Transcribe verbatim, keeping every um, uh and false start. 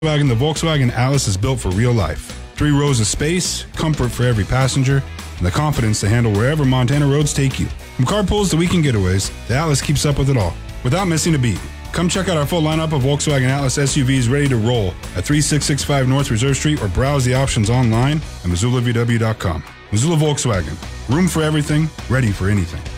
Volkswagen, the Volkswagen Atlas is built for real life. Three rows of space, comfort for every passenger, and the confidence to handle wherever Montana roads take you. From carpools to weekend getaways, the Atlas keeps up with it all, without missing a beat. Come check out our full lineup of Volkswagen Atlas S U Vs ready to roll at thirty-six sixty-five North Reserve Street or browse the options online at Missoula V W dot com. Missoula Volkswagen. Room for everything, ready for anything.